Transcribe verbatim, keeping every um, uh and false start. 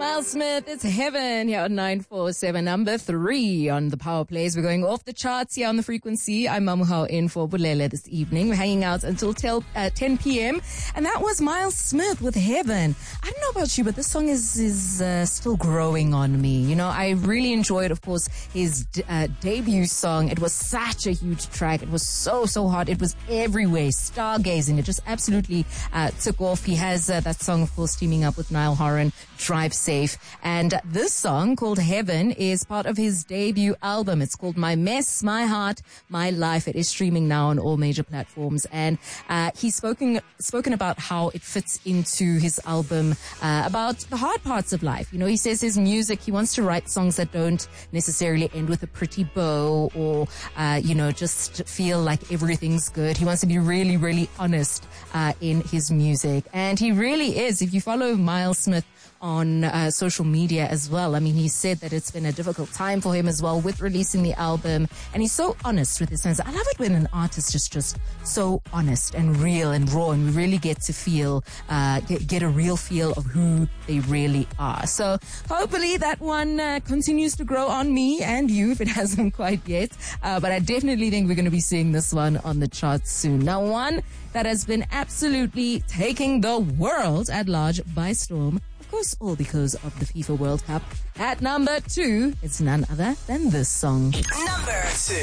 Miles Smith, it's Heaven here on nine four seven, number three on the Power Plays. We're going off the charts here on the frequency. I'm Mamuhao in for Bulele this evening. We're hanging out until ten p.m. And that was Miles Smith with Heaven. I don't know about you, but this song is is uh, still growing on me. You know, I really enjoyed, of course, his uh, debut song. It was such a huge track. It was so, so hot. It was everywhere. Stargazing. It just absolutely uh, took off. He has uh, that song, of course, teaming up with Niall Horan, Drive Safe. And this song called Heaven is part of his debut album. It's called My Mess, My Heart, My Life. It is streaming now on all major platforms. And uh, he's spoken spoken about how it fits into his album, uh, about the hard parts of life. You know, he says his music, he wants to write songs that don't necessarily end with a pretty bow or, uh, you know, just feel like everything's good. He wants to be really, really honest uh, in his music. And he really is. If you follow Miles Smith on uh, social media as well. I mean, he said that it's been a difficult time for him as well with releasing the album. And he's so honest with his fans. I love it when an artist is just so honest and real and raw, and we really get to feel, uh, get, get a real feel of who they really are. So hopefully that one uh, continues to grow on me and you if it hasn't quite yet. Uh, but I definitely think we're going to be seeing this one on the charts soon. Now, one that has been absolutely taking the world at large by storm. Of course, all because of the FIFA World Cup. At number two, it's none other than this song. Number two.